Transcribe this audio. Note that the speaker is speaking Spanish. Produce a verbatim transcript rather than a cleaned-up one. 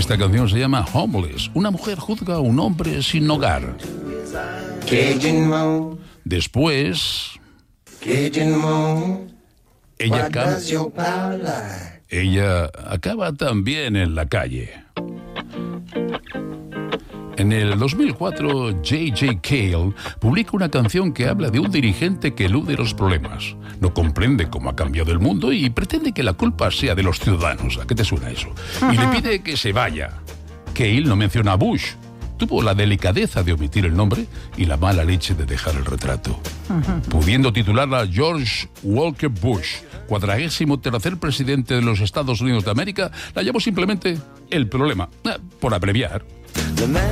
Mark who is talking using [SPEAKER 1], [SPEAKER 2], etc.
[SPEAKER 1] Esta canción se llama Homeless. Una mujer juzga a un hombre sin hogar. Después, ella, cam- ella acaba también en la calle. En el dos mil cuatro, J J Cale publica una canción que habla de un dirigente que elude los problemas. No comprende cómo ha cambiado el mundo y pretende que la culpa sea de los ciudadanos. ¿A qué te suena eso? Y le pide que se vaya. Cale no menciona a Bush. Tuvo la delicadeza de omitir el nombre y la mala leche de dejar el retrato. Pudiendo titularla George Walker Bush, cuadragésimo tercer presidente de los Estados Unidos de América, la llamó simplemente El Problema, por abreviar.